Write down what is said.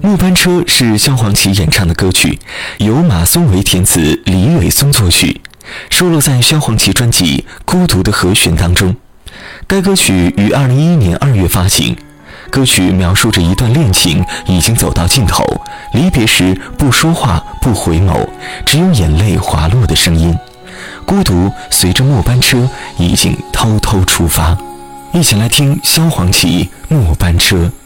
末班车是萧煌奇演唱的歌曲，由马松为填词，李伟松作曲，收录在萧煌奇专辑《孤独的和弦》当中。该歌曲于2011年2月发行。歌曲描述着一段恋情已经走到尽头，离别时不说话不回眸，只有眼泪滑落的声音。孤独随着末班车已经偷偷出发。一起来听萧煌奇《末班车》。